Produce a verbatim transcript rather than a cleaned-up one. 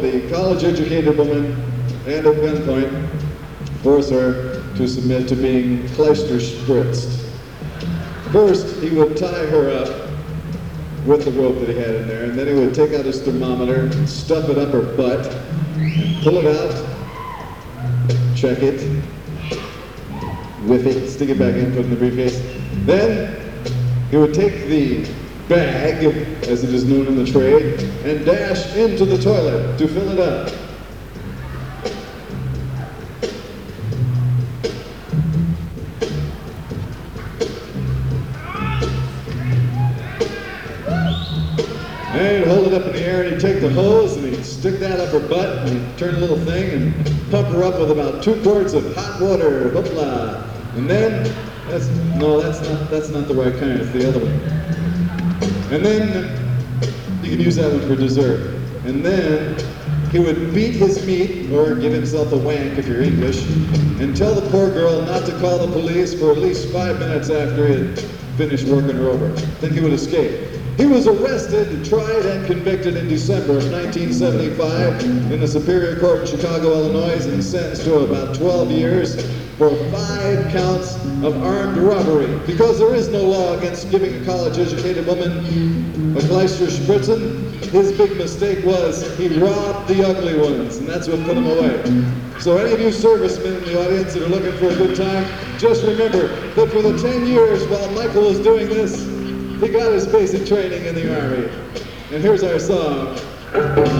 The college-educated woman, and at gunpoint, force her to submit to being Kleister spritzed. First, he would tie her up with the rope that he had in there, and then he would take out his thermometer, stuff it up her butt, and pull it out, check it, whiff it, stick it back in, put it in the briefcase. Then he would take the bag, as it is known in the trade, and dash into the toilet to fill it up. And he'd hold it up in the air, and he'd take the hose and he'd stick that up her butt, and he'd turn a little thing and pump her up with about two quarts of hot water. Hoopla. And then, that's, no, that's not, that's not the right kind, it's the other one. And then, you can use that one for dessert. And then, he would beat his meat, or give himself a wank if you're English, and tell the poor girl not to call the police for at least five minutes after he had finished working her over. Then he would escape. He was arrested, tried, and convicted in December of nineteen seventy-five in the Superior Court in Chicago, Illinois, and sentenced to about twelve years for five counts of armed robbery. Because there is no law against giving a college-educated woman a Kleister spritzen, his big mistake was he robbed the ugly ones, and that's what put him away. So any of you servicemen in the audience that are looking for a good time, just remember that for the ten years while Michael was doing this, he got his basic training in the Army. And here's our song.